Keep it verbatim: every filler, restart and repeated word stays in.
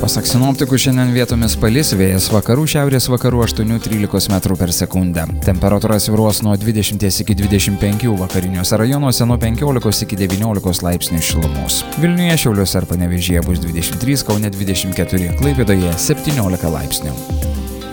Pasak sinoptikų šiandien vietomis palis, vėjas vakarų šiaurės vakarų aštuoni trylika metrų per sekundę. Temperatūra svyruos nuo dvidešimties iki dvidešimt penkių, vakariniuose rajonuose nuo penkiolikos iki devyniolikos laipsnių šilumos. Vilniuje, Šiauliuose ir Panevėžyje bus dvidešimt trys, Kaune dvidešimt keturi, Klaipėdoje septyniolika laipsnių.